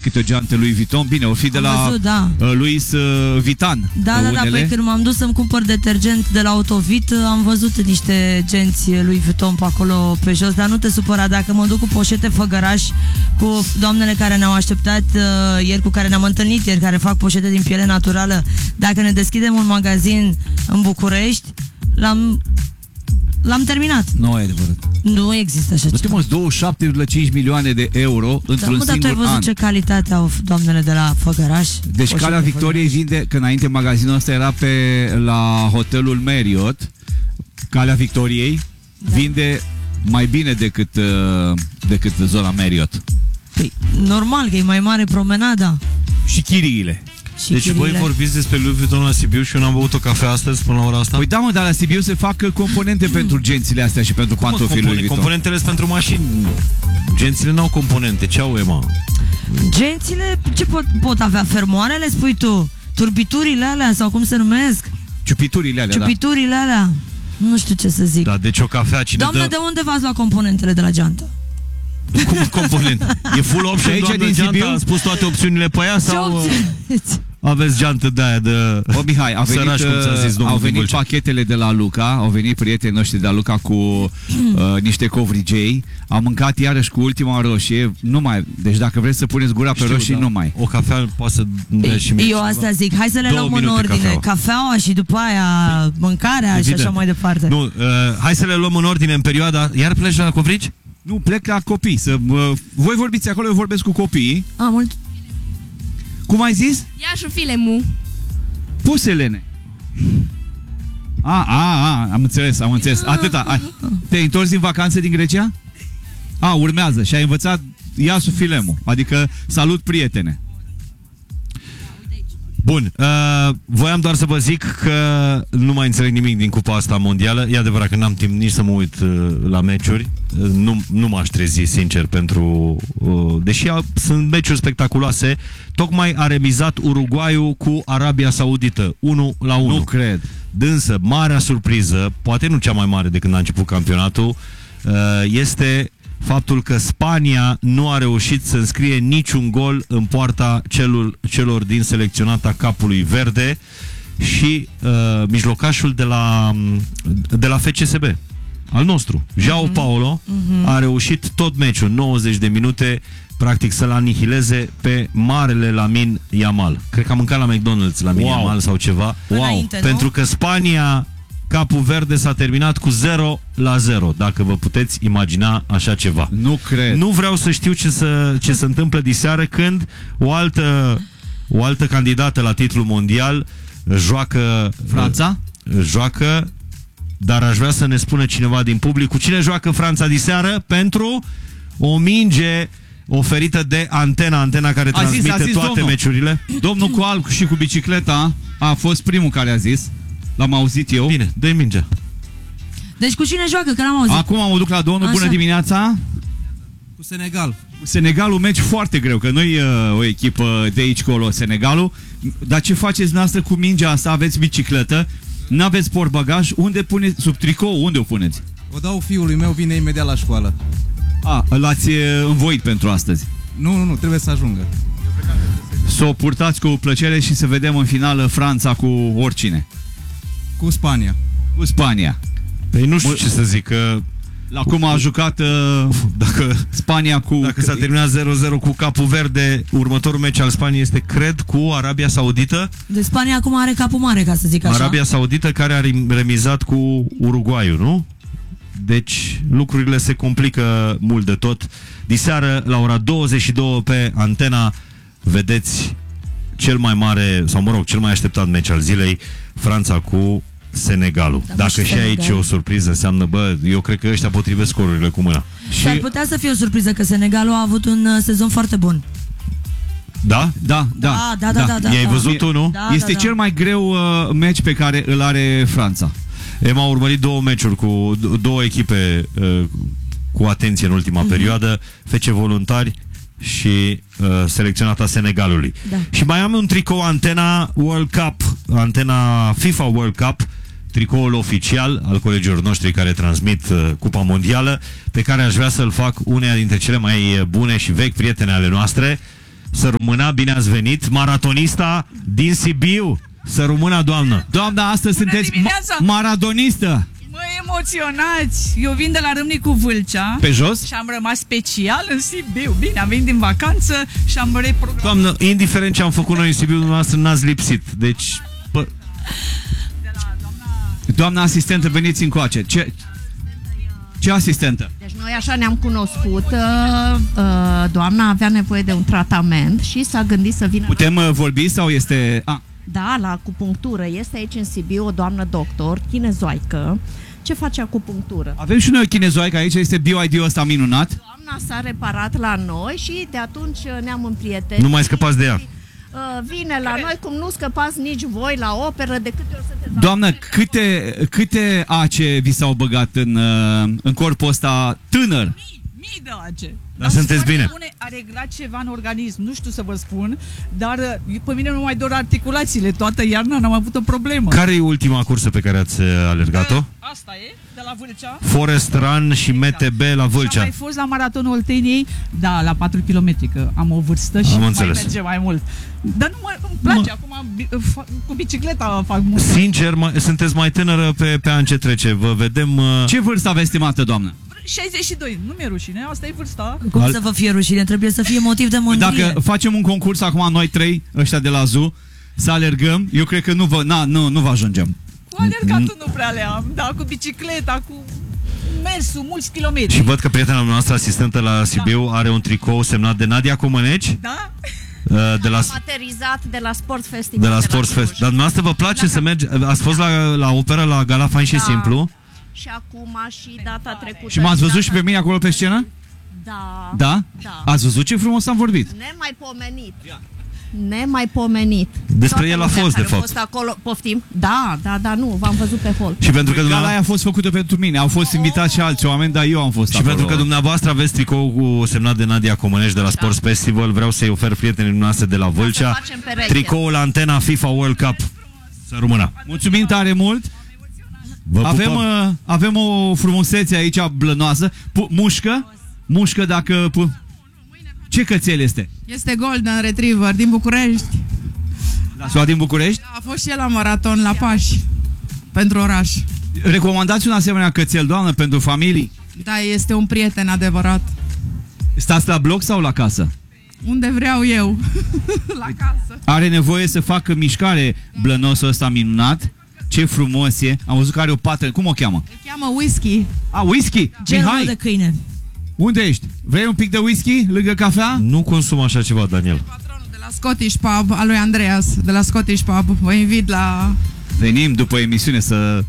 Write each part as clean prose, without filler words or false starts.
câte o geantă Louis Vuitton. Bine, o fi de la văzut, da. Louis Vuitton. Da, păi când m-am dus să-mi cumpăr detergent de la Autovit, am văzut niște genți Louis Vuitton pe acolo pe jos, dar nu te supăra dacă mă duc cu poșete făgăraș, cu doamnele care ne-au așteptat ieri, cu care ne-am întâlnit ieri, care fac poșete din piele naturală. Dacă ne deschidem un magazin în București, l-am terminat. Nu e adevărat. Nu există așa ceva. 27,5 milioane de euro într-un dar tu ai singur văzut an. ce calitate au doamnele de la Făgăraș? Deci Calea Victoriei vinde, că înainte magazinul ăsta era la hotelul Marriott, Calea Victoriei vinde mai bine decât zona Marriott. Păi, normal că e mai mare promenada. Și chiriile. Deci voi vorbiți despre Louis Vuitton la Sibiu și eu n-am băut o cafea astăzi până la ora asta? Păi da, mă, dar la Sibiu se fac componente pentru gențile astea și pentru pantofii Louis Vuitton. Componentele sunt pentru mașini. Gențile n-au componente. Ce au, Emma? Gențile ce pot avea? Fermoarele, spui tu? Turbiturile alea sau cum se numesc? Ciupiturile alea, Ciupiturile alea. Nu știu ce să zic. Da, deci o cafea cine Doamnă, de unde v-ați luat componentele de la geantă? Cum componente? E full option, aici doamnă, din geanta? Sibiu? Ați pus toate opțiunile pe ea? Sau aveți geantă de aia de Mihai, au venit pachetele de la Luca, au venit prietenii noștri de la Luca cu niște covrigei, am mâncat iarăși cu ultima roșie, deci dacă vreți să puneți gura pe roșii, nu mai. O cafea poate să dea și mie. Eu asta zic, hai să le luăm în ordine. Cafeaua și după aia mâncarea. Evident. Și așa mai departe. Nu, hai să le luăm în ordine în perioada. Iar pleci la covrigi? Nu, plec la copii. Voi vorbiți acolo, eu vorbesc cu copiii. Mult. Cum ai zis? Iașu Filemu. Puselene. Am înțeles. Atâta. Te-ai întors din vacanțe din Grecia? Urmează. Și ai învățat Iasu Filemu. Adică salut, prietene. Bun, voiam doar să vă zic că nu mai înțeleg nimic din cupa asta mondială. E adevărat că n-am timp nici să mă uit la meciuri. Nu m-aș trezi, sincer, deși sunt meciuri spectaculoase. Tocmai a remizat Uruguayul cu Arabia Saudită 1-1. Nu cred. Dânsă, marea surpriză, poate nu cea mai mare de când a început campionatul, este faptul că Spania nu a reușit să înscrie niciun gol în poarta celor din selecționata Capului Verde și mijlocașul de la FCSB, al nostru, João Paulo, a reușit tot meciul, 90 de minute, practic să-l anihileze pe marele Lamine Yamal. Cred că a mâncat la McDonald's Lamine Yamal sau ceva. Pentru că Spania, Capul Verde s-a terminat cu 0-0, dacă vă puteți imagina așa ceva. Nu cred. Nu vreau să știu ce se întâmplă diseară când o altă candidată la titlul mondial joacă... Franța? Joacă, dar aș vrea să ne spună cineva din public cu cine joacă Franța diseară pentru o minge oferită de Antena care transmite toate meciurile. Domnul cu alb și cu bicicleta a fost primul care a zis. L-am auzit eu. Bine, dă-i mingea. Deci cu cine joacă? Că l-am auzit. Acum mă duc la domnul. Bună dimineața. Cu Senegal. Cu Senegalul, un meci foarte greu, că nu e o echipă de aici colo, Senegalul. Dar ce faceți noastră cu mingea asta? Aveți bicicletă, n-aveți portbagaj, unde puneți? Sub tricou, unde o puneți? O dau fiului meu, vine imediat la școală. L-ați învoit pentru astăzi? Nu, trebuie să ajungă. Să o purtați cu plăcere și să vedem în finală Franța cu oricine. Cu Spania. Cu Spania. Păi nu știu ce să zic, că... La cum a jucat Spania cu... Dacă s-a terminat 0-0 cu Capul Verde, următorul meci al Spaniei este, cred, cu Arabia Saudită. De Spania acum are capul mare, ca să zic așa. Arabia Saudită care a remizat cu Uruguayul, nu? Deci lucrurile se complică mult de tot. Diseară, la ora 22 pe Antena, vedeți cel mai mare, sau cel mai așteptat meci al zilei, Franța cu Senegalul. Dacă și aici e o surpriză, înseamnă, eu cred că ăștia potrivesc scorurile cu mâna. Și ar putea să fie o surpriză că Senegalul a avut un sezon foarte bun. Da? Da. I-ai văzut tu, nu? Este cel mai greu meci pe care îl are Franța. Emma a urmărit două meciuri cu două echipe cu atenție în ultima perioadă, FC Voluntari și selecționata Senegalului. Da. Și mai am un tricou Antena World Cup, Antena FIFA World Cup, tricoul oficial al colegilor noștri care transmit Cupa Mondială, pe care aș vrea să-l fac uneia dintre cele mai bune și vechi prietene ale noastre, Să rămână, bine ați venit. Maratonista din Sibiu. Să rămână, doamnă. Doamna, astăzi sunteți maradonistă. Mă emoționați! Eu vin de la Râmnicu Vâlcea. Pe jos? Și am rămas special în Sibiu. Bine, am venit din vacanță și am reprogramat. Doamnă, indiferent ce am făcut noi în Sibiu, dumneavoastră n-ați lipsit. Deci... Doamna asistentă, veniți încoace. Ce asistentă? Deci noi așa ne-am cunoscut. Doamna avea nevoie de un tratament și s-a gândit să vină... Putem vorbi sau este... Da, la acupunctură. Este aici în Sibiu o doamnă doctor, chinezoaică. Ce face acupunctură? Avem și noi o chinezoaică aici, este BioID-ul ăsta minunat. Doamna s-a reparat la noi și de atunci ne-am împrietenit. Nu mai scăpați de ea. Vine la noi, cum nu scăpați nici voi la operă, de câte ori sunteți... Doamnă, câte ace vi s-au băgat în corpul ăsta tânăr? Mii de ace. Dar sunteți bine. A reglat ceva în organism, nu știu să vă spun, dar pe mine nu mai dor articulațiile. Toată iarna n-am avut o problemă. Care e ultima cursă pe care ați alergat-o? Asta e, de la Vâlcea. Forest Run și MTB la Vâlcea. Și am mai fost la maratonul Olteniei, da, la 4 km, că am o vârstă și mai merge mai mult. Dar nu îmi place, acum cu bicicleta fac mult. Sincer, sunteți mai tânără pe an ce trece. Vă vedem... Ce vârstă aveți, stimată doamnă? 62, nu mi-e rușine, asta e vârsta. Cum să vă fie rușine? Trebuie să fie motiv de mândrie. Dacă facem un concurs acum noi trei, ăștia de la ZU, să alergăm, eu cred că nu vă ajungem. Cu alergatul nu prea le am, dar cu bicicleta, cu mersul, mulți kilometri. Și văd că prietena noastră asistentă la Sibiu are un tricou semnat de Nadia Comăneci. Da? De la materizat de la Sport Festival. De la Sport Festival. Dar dumneavoastră vă place să mergi? Ați fost la operă, la Gala Fain și Simplu? Și acum și data trecută. Și m-ați văzut și pe mine acolo pe scenă? Da. Da? Ați văzut ce frumos am vorbit? Nemaipomenit. Despre el a fost, de fapt. Fost acolo, poftim? Da, nu, v-am văzut pe hol. Și pentru că Gala aia a fost făcută pentru mine, au fost invitați și alți oameni, dar eu am fost și acolo. pentru că dumneavoastră aveți tricou cu semnat de Nadia Comănești de la Sports Festival, vreau să-i ofer prietenii noastre de la Vâlcea tricoul la antena FIFA World Cup. Să rămână. Mulțumim tare mult! Avem o frumusețe aici blănoasă. Mușcă dacă... Ce cățel este? Este Golden Retriever din București. L-ați din București? Da, a fost și el la maraton la Pași, pentru oraș. Recomandați un asemenea cățel, doamnă, pentru familii? Da, este un prieten adevărat. Stați la bloc sau la casă? Unde vreau eu. La casă. Are nevoie să facă mișcare blănosul ăsta minunat. Ce frumos e. Am văzut că are o pată. Cum o cheamă? Îl cheamă Whisky. Whisky? Genul de câine. Unde ești? Vrei un pic de whisky lângă cafea? Nu consum așa ceva, Daniel. Patronul de la Scottish Pub, al lui Andreas, de la Scottish Pub. Vă invit la... Venim după emisiune să...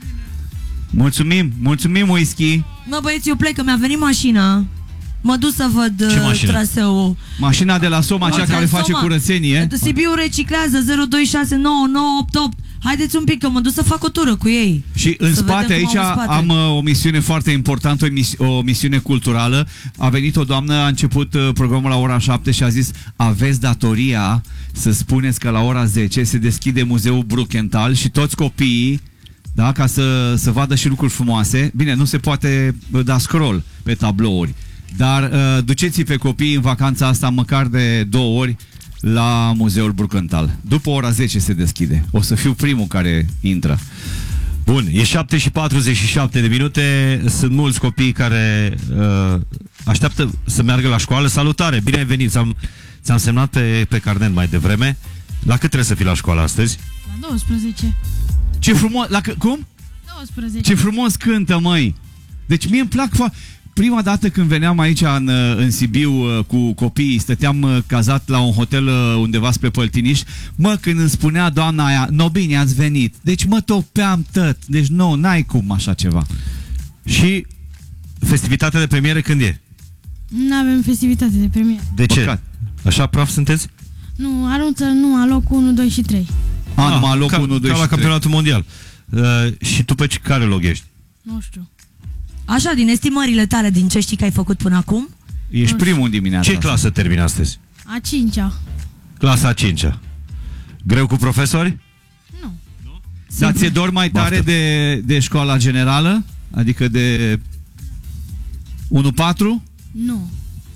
Mulțumim whisky. Mă, băieți, eu plec, că mi-a venit mașina. Mă duc să văd traseul. Mașina de la Soma, cea care face curățenie. Sibiu reciclează 02699888. Haideți un pic, că mă duc să fac o tură cu ei. Și în spate aici am o misiune foarte importantă, o misiune culturală. A venit o doamnă, a început programul la ora 7 și a zis: aveți datoria să spuneți că la ora 10 se deschide Muzeul Brukenthal și toți copiii, da, ca să vadă și lucruri frumoase. Bine, nu se poate da scroll pe tablouri, dar duceți pe copii în vacanța asta măcar de 2 ori la Muzeul Brukenthal. După ora 10 se deschide. O să fiu primul care intră. Bun, e 7 și 47 de minute. Sunt mulți copii care așteaptă să meargă la școală. Salutare, bine ai venit. Ți-am semnat pe carnet mai devreme. La cât trebuie să fii la școală astăzi? La 12. Ce frumos, cum? 12. Ce frumos cântă, măi. Deci mie îmi plac prima dată când veneam aici în Sibiu cu copiii, stăteam cazat la un hotel undeva spre Păltiniș, mă, când îmi spunea doamna aia: no, bine, ați venit. Deci mă topeam tot. Deci nu, n-ai cum așa ceva. Și festivitatea de premiere când e? Nu avem festivitate de premiere. De ce? Așa praf sunteți? Nu, anunță nu, aloc 1, 2 și 3. Numai aloc 1, 2 și 3. Ca la campionatul mondial. Și tu pe care loc ești? Nu știu. Așa, din estimările tale, din ce știi că ai făcut până acum? Ești primul în dimineața. Ce clasă termini astăzi? A 5-a. Clasa a 5-a. Greu cu profesori? Nu. Dar ți-e dor mai tare de școala generală? Adică de 1-4? Nu.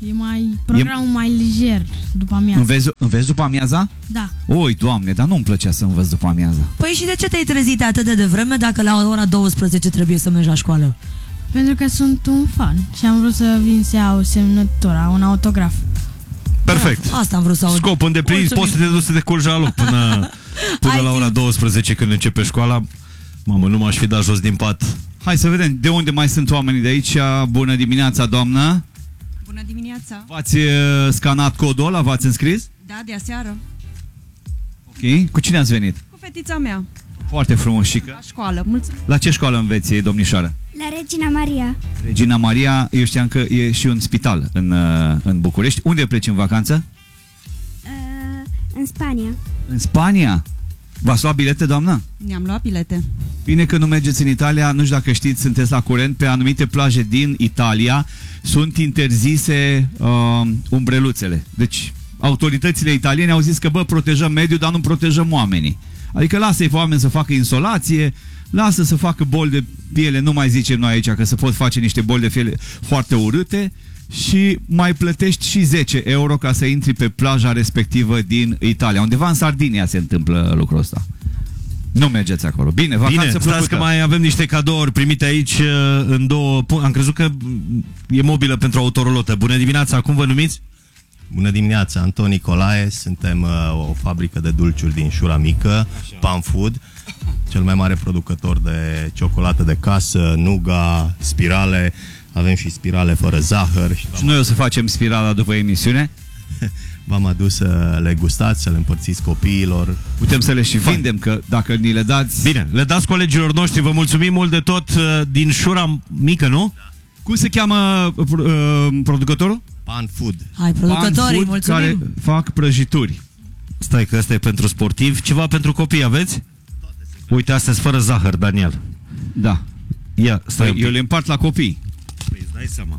E mai programul mai lejer după amiază. Înveți după amiaza? Da. Oi, Doamne, dar nu-mi plăcea să învăț după amiaza. Păi și de ce te-ai trezit atât de devreme dacă la ora 12 trebuie să mergi la școală? Pentru că sunt un fan și am vrut să vin să iau semnătura, un autograf. Perfect. Asta am vrut să aud. Scop îndeplinit, poți să te duci să te culci la loc până la ora 12 când începe școala. Mamă, nu m-aș fi dat jos din pat. Hai să vedem de unde mai sunt oamenii de aici. Bună dimineața, doamnă. Bună dimineața. V-ați scanat codul ăla? V-ați înscris? Da, de aseară. Ok. Cu cine ați venit? Cu fetița mea. Foarte frumușică. La școală. Mulțumesc. La ce școală înveți, domnișoară? La Regina Maria. Regina Maria, eu știam că e și un spital în București. Unde pleci în vacanță? În Spania. În Spania? V-ați luat bilete, doamnă? Ne-am luat bilete. Bine că nu mergeți în Italia, nu știu dacă știți, sunteți la curent, pe anumite plaje din Italia sunt interzise umbreluțele. Deci autoritățile italiene au zis că protejăm mediul, dar nu protejăm oamenii. Adică lasă-i pe oameni să facă insolație, lasă să facă boli de piele, nu mai zicem noi aici că se pot face niște boli de piele foarte urâte și mai plătești și 10 euro ca să intri pe plaja respectivă din Italia. Undeva în Sardinia se întâmplă lucrul ăsta. Nu mergeți acolo. Bine, vacanță stați că mai avem niște cadouri primite aici în două... Am crezut că e mobilă pentru autorolotă. Bună dimineața, cum vă numiți? Bună dimineața, Anton Nicolae, suntem o fabrică de dulciuri din Șura Mică, Pan Food, cel mai mare producător de ciocolată de casă, nuga, spirale, avem și spirale fără zahăr. Și noi o să facem spirala după emisiune? V-am adus să le gustați, să le împărțiți copiilor. Putem să le și vindem, că dacă ni le dați... Bine, le dați colegilor noștri, vă mulțumim mult de tot din Șura Mică, nu? Da. Cum se cheamă producătorul? Pan Food. Hai, producătorii, mulțumim. Care fac prăjituri. Stai că ăsta e pentru sportiv. Ceva pentru copii aveți? Uite, astăzi fără zahăr, Daniel. Da. Ia, stai. Eu le împart la copii. Păi îți dai seama.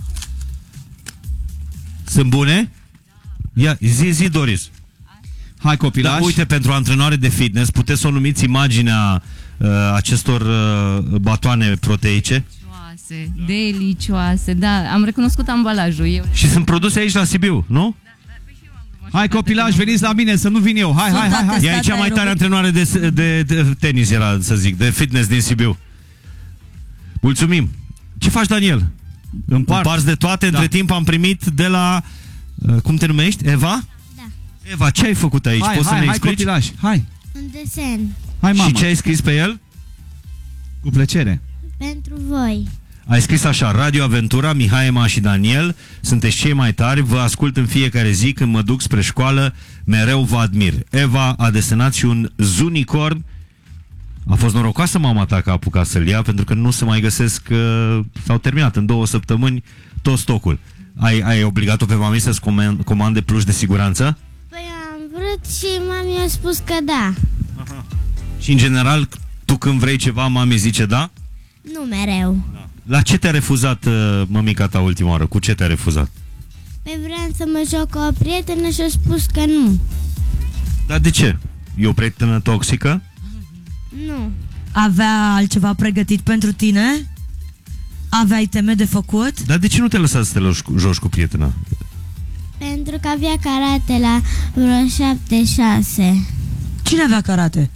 Sunt bune? Ia, zi, Doris. Hai, copilași. Da, uite, pentru antrenoare de fitness, puteți să o numiți imaginea acestor batoane proteice? Delicioase, da, am recunoscut ambalajul. Și sunt produse aici la Sibiu, nu? Hai, copilași, veniți la mine, să nu vin eu. Hai. Ea e cea mai tare antrenoare de tenis, era să zic, de fitness din Sibiu. Mulțumim. Ce faci, Daniel? Împarți de toate. Între timp am primit de la... cum te numești? Eva? Da. Eva, ce ai făcut aici? Poți să ne explici? Hai, copilași, hai. Un desen. Hai, mama. Și ce ai scris pe el? Cu plăcere. Pentru voi. Ai scris așa: Radio Aventura, Mihai, Ema și Daniel, sunteți cei mai tari, vă ascult în fiecare zi când mă duc spre școală, mereu vă admir. Eva a desenat și un unicorn. A fost norocoasă mama ta că a apucat să-l ia, pentru că nu se mai găsesc, s-au terminat în 2 săptămâni tot stocul. Ai obligat-o pe mami să-ți comande pluși de siguranță? Păi am vrut și mami a spus că da. Aha. Și în general, tu când vrei ceva, mami zice da? Nu mereu. Da. La ce te-a refuzat mămica ta ultima oară? Cu ce te-a refuzat? Păi vreau să mă joc cu o prietenă și a spus că nu. Dar de ce? E o prietenă toxică? Nu. Avea altceva pregătit pentru tine? Aveai teme de făcut? Dar de ce nu te lăsa să te joci cu prietena? Pentru că avea karate la vreo 7-6. Cine avea karate?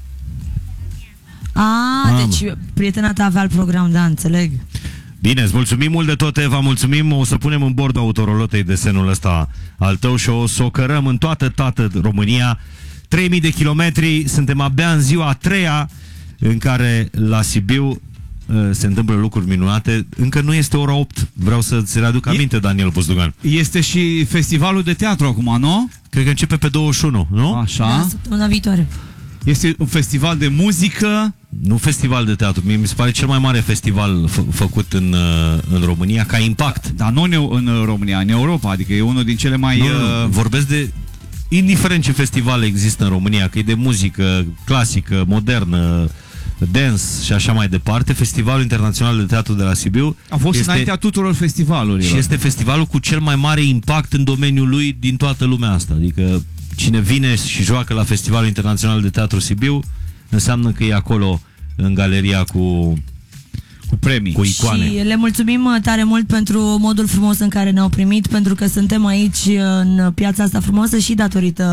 Deci prietena ta avea alt program, da, înțeleg. Bine, îți mulțumim mult de tot, Eva, mulțumim. O să punem în bordul autorolotei desenul ăsta al tău și o să o cărăm în toată România. 3000 de kilometri, suntem abia în ziua 3-a în care la Sibiu se întâmplă lucruri minunate. Încă nu este ora 8. Vreau să-ți readuc aminte, Daniel Buzdugan. Este și festivalul de teatru acum, nu? Cred că începe pe 21, nu? Așa. Da, săptămâna viitoare. Este un festival de muzică. Nu festival de teatru. Mi se pare cel mai mare festival făcut în România ca impact. Dar nu în România, în Europa. Adică e unul din cele mai... Nu. Vorbesc de... Indiferent ce festival există în România, că e de muzică clasică, modernă, dance și așa mai departe, Festivalul Internațional de Teatru de la Sibiu a fost înaintea tuturor festivalurilor. Și este festivalul cu cel mai mare impact în domeniul lui din toată lumea asta. Adică cine vine și joacă la Festivalul Internațional de Teatru Sibiu înseamnă că e acolo în galeria cu cu premii, cu icoane. Și le mulțumim tare mult pentru modul frumos în care ne-au primit, pentru că suntem aici în piața asta frumoasă și datorită